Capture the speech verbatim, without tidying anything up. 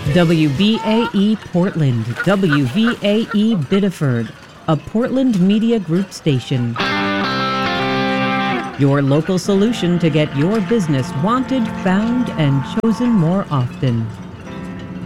W B A E Portland, W V A E Biddeford, a Portland Media Group station. Your local solution to get your business wanted, found, and chosen more often.